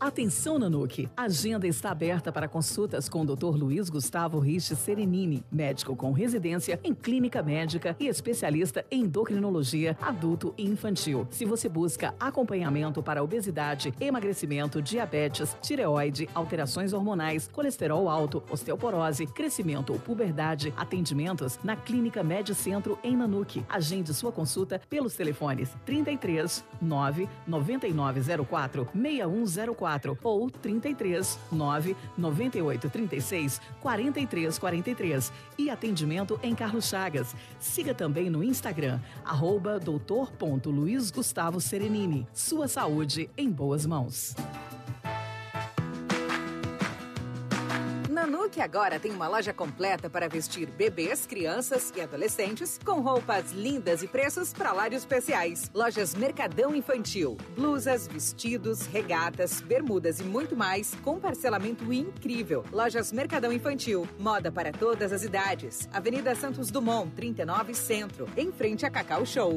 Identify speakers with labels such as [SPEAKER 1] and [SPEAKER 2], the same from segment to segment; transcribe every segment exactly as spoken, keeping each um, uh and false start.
[SPEAKER 1] Atenção, Nanuque! A agenda está aberta para consultas com o doutor Luiz Gustavo Rich Serenini, médico com residência em clínica médica e especialista em endocrinologia adulto e infantil. Se você busca acompanhamento para obesidade, emagrecimento, diabetes, tireoide, alterações hormonais, colesterol alto, osteoporose, crescimento ou puberdade, atendimentos na Clínica Medicentro em Nanuque. Agende sua consulta pelos telefones trinta e três, nove, noventa e nove zero quatro, seis um zero quatro ou trinta e três, nove, noventa e oito trinta e seis, quarenta e três quarenta e três e atendimento em Carlos Chagas. Siga também no Instagram, arroba doutor ponto Luiz Gustavo Serenini. Sua saúde em boas mãos.
[SPEAKER 2] Nanuque agora tem uma loja completa para vestir bebês, crianças e adolescentes com roupas lindas e preços para lá de especiais. Lojas Mercadão Infantil, blusas, vestidos, regatas, bermudas e muito mais com parcelamento incrível. Lojas Mercadão Infantil, moda para todas as idades. Avenida Santos Dumont, trinta e nove Centro, em frente a Cacau Show.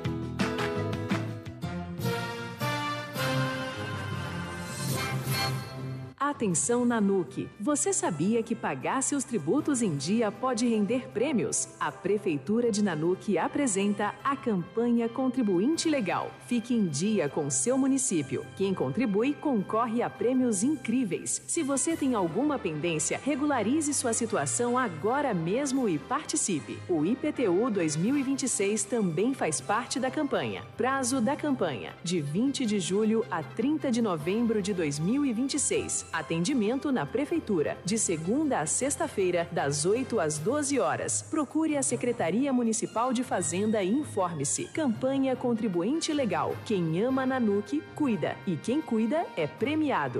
[SPEAKER 3] Atenção, Nanuque! Você sabia que pagar seus tributos em dia pode render prêmios? A Prefeitura de Nanuque apresenta a campanha Contribuinte Legal. Fique em dia com seu município. Quem contribui concorre a prêmios incríveis. Se você tem alguma pendência, regularize sua situação agora mesmo e participe. O I P T U dois mil e vinte e seis também faz parte da campanha. Prazo da campanha, de vinte de julho a trinta de novembro de dois mil e vinte e seis. Atendimento na Prefeitura, de segunda a sexta-feira, das oito às doze horas. Procure a Secretaria Municipal de Fazenda e informe-se. Campanha Contribuinte Legal. Quem ama Nanuque, cuida. E quem cuida é premiado.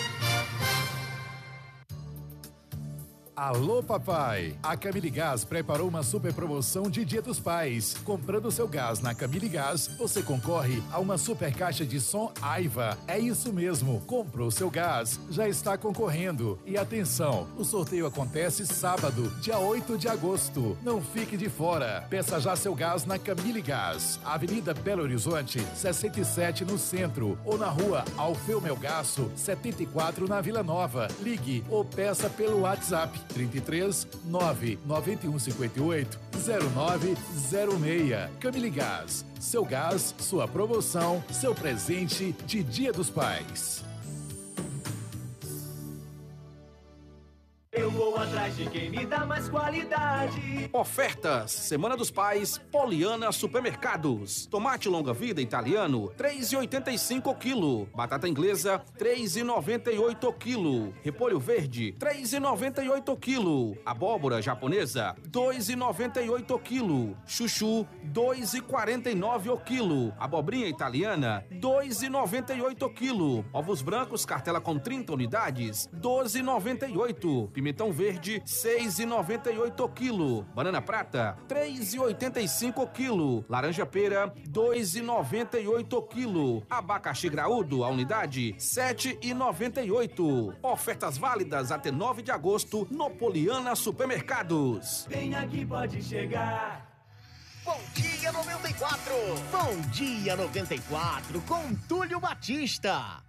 [SPEAKER 4] Alô, papai! A Camille Gás preparou uma super promoção de Dia dos Pais. Comprando seu gás na Camille Gás, você concorre a uma super caixa de som Aiva. É isso mesmo, comprou seu gás, já está concorrendo. E atenção, o sorteio acontece sábado, dia oito de agosto. Não fique de fora. Peça já seu gás na Camille Gás, Avenida Belo Horizonte, sessenta e sete no centro, ou na rua Alfeu Melgaço, setenta e quatro na Vila Nova. Ligue ou peça pelo WhatsApp trinta e três, nove, noventa e um cinquenta e oito, zero nove zero seis. Camille Gás, seu gás, sua promoção, seu presente de Dia dos Pais.
[SPEAKER 5] Eu vou atrás de quem me dá mais qualidade.
[SPEAKER 6] Ofertas, Semana dos Pais, Poliana Supermercados. Tomate longa-vida italiano, três reais e oitenta e cinco o quilo. Batata inglesa, três reais e noventa e oito o quilo. Repolho verde, três reais e noventa e oito o quilo. Abóbora japonesa, dois reais e noventa e oito o quilo. Chuchu, dois reais e quarenta e nove o quilo. Abobrinha italiana, dois reais e noventa e oito o quilo. Ovos brancos, cartela com trinta unidades, doze reais e noventa e oito. Pimentão verde, seis reais e noventa e oito o quilo. Banana prata, três reais e oitenta e cinco o quilo. Laranja pera, dois reais e noventa e oito o quilo. Abacaxi graúdo, a unidade, sete reais e noventa e oito. Ofertas válidas até nove de agosto no Poliana Supermercados.
[SPEAKER 5] Vem aqui, pode chegar.
[SPEAKER 7] Bom dia noventa e quatro. Bom dia noventa e quatro com Túlio Batista.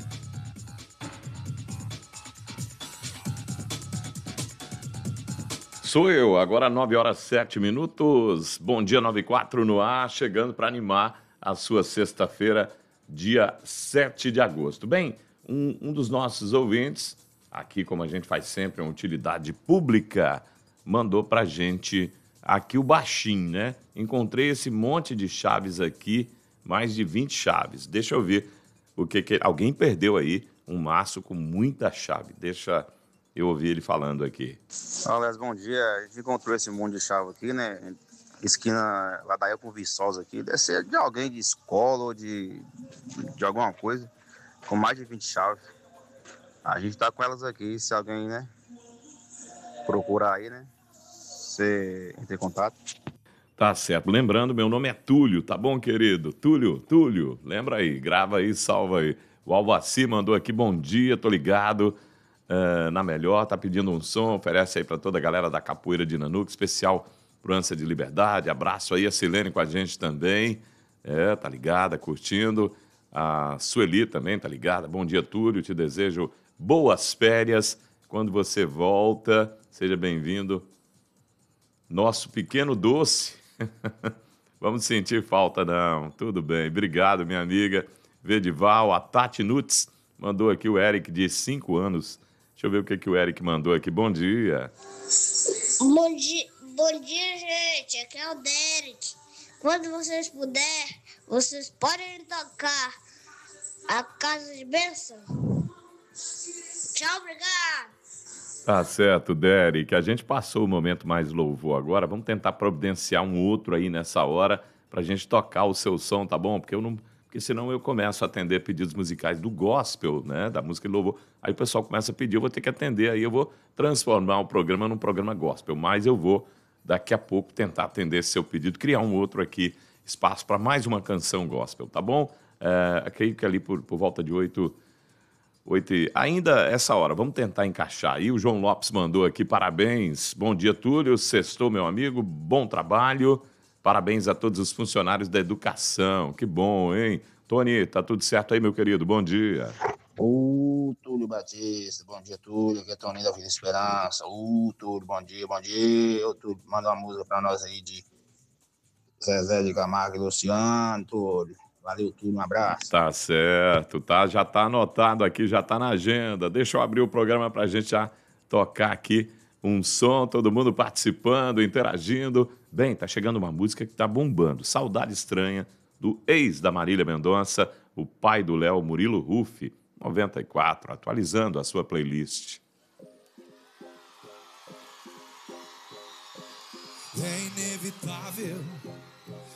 [SPEAKER 8] Sou eu, agora nove horas sete minutos. Bom dia noventa e quatro no ar, chegando para animar a sua sexta-feira, dia sete de agosto. Bem, um, um dos nossos ouvintes, aqui como a gente faz sempre, uma utilidade pública, mandou para a gente aqui o baixinho, né? Encontrei esse monte de chaves aqui, mais de vinte chaves. Deixa eu ver o que que... Alguém perdeu aí um maço com muita chave. Deixa... Eu ouvi ele falando aqui.
[SPEAKER 9] Aliás, bom dia. A gente encontrou esse monte de chave aqui, né? Esquina lá da com Viçosa aqui. Deve ser de alguém de escola ou de, de alguma coisa. Com mais de vinte chaves. A gente tá com elas aqui. Se alguém, né? Procurar aí, né? Você entra em contato.
[SPEAKER 8] Tá certo. Lembrando, meu nome é Túlio, tá bom, querido? Túlio, Túlio. Lembra aí. Grava aí, salva aí. O Alvaci mandou aqui, bom dia, tô ligado. Uh, na melhor, tá pedindo um som, oferece aí para toda a galera da Capoeira de Nanuque, especial pro Ânsia de Liberdade. Abraço aí a Silene com a gente também, é, tá ligada, curtindo. A Sueli também tá ligada. Bom dia, Túlio. Te desejo boas férias. Quando você volta, seja bem-vindo. Nosso pequeno doce. Vamos sentir falta, não. Tudo bem. Obrigado, minha amiga Vedival. A Tati Nuts mandou aqui o Eric de cinco anos. Deixa eu ver o que, que o Eric mandou aqui. Bom dia.
[SPEAKER 10] Bom dia, bom dia, gente. Aqui é o Derek. Quando vocês puderem, vocês podem tocar a Casa de Bênção. Tchau, obrigado.
[SPEAKER 8] Tá certo, Derek. A gente passou o momento mais louvor agora. Vamos tentar providenciar um outro aí nessa hora pra gente tocar o seu som, tá bom? Porque eu não... Porque senão eu começo a atender pedidos musicais do gospel, né? Da música de louvor. Aí o pessoal começa a pedir, eu vou ter que atender. Aí eu vou transformar o programa num programa gospel. Mas eu vou, daqui a pouco, tentar atender esse seu pedido. Criar um outro aqui, espaço para mais uma canção gospel, tá bom? É, creio que ali por, por volta de oito... oito e... Ainda essa hora, vamos tentar encaixar. E o João Lopes mandou aqui, parabéns. Bom dia, Túlio. Sextou, meu amigo. Bom trabalho. Parabéns a todos os funcionários da educação. Que bom, hein? Tony, tá tudo certo aí, meu querido? Bom dia.
[SPEAKER 11] Ô, Túlio Batista. Bom dia, Túlio. Aqui é Tony da Vida Esperança. Ô, Túlio, bom dia, bom dia. Ô, Túlio, manda uma música pra nós aí de Zezé de Camargo e Luciano, Túlio. Valeu, Túlio, um abraço.
[SPEAKER 8] Tá certo, tá? Já tá anotado aqui, já tá na agenda. Deixa eu abrir o programa pra gente já tocar aqui um som, todo mundo participando, interagindo. Bem, tá chegando uma música que tá bombando. Saudade Estranha, do ex da Marília Mendonça, o pai do Léo, Murilo Ruff, noventa e quatro, atualizando a sua playlist.
[SPEAKER 12] É inevitável